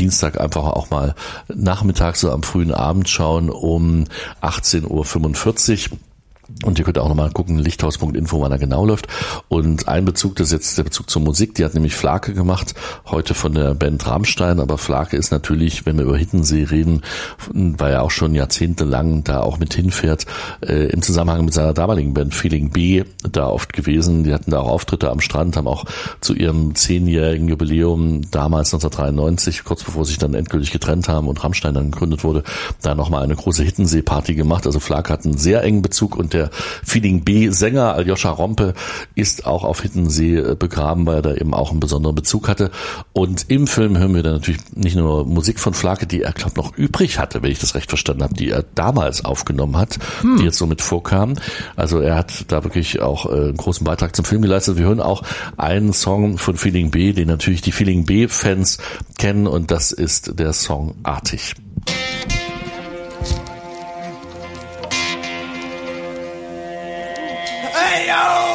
Dienstag einfach auch mal nachmittags, so am frühen Abend schauen um 18:45 Uhr. Und ihr könnt auch nochmal gucken, lichthaus.info, wann er genau läuft. Und ein Bezug, das ist jetzt der Bezug zur Musik, die hat nämlich Flake gemacht, heute von der Band Rammstein, aber Flake ist natürlich, wenn wir über Hiddensee reden, weil er auch schon jahrzehntelang da auch mit hinfährt, im Zusammenhang mit seiner damaligen Band Feeling B da oft gewesen. Die hatten da auch Auftritte am Strand, haben auch zu ihrem 10-jährigen Jubiläum damals 1993, kurz bevor sie sich dann endgültig getrennt haben und Rammstein dann gegründet wurde, da nochmal eine große Hiddensee-Party gemacht. Also Flake hat einen sehr engen Bezug und der Feeling B-Sänger Aljoscha Rompe ist auch auf Hiddensee begraben, weil er da eben auch einen besonderen Bezug hatte. Und im Film hören wir dann natürlich nicht nur Musik von Flake, die er, glaube ich, noch übrig hatte, wenn ich das recht verstanden habe, die er damals aufgenommen hat, die jetzt so mit vorkamen. Also er hat da wirklich auch einen großen Beitrag zum Film geleistet. Wir hören auch einen Song von Feeling B, den natürlich die Feeling B-Fans kennen, und das ist der Song Artig. Hey, yo!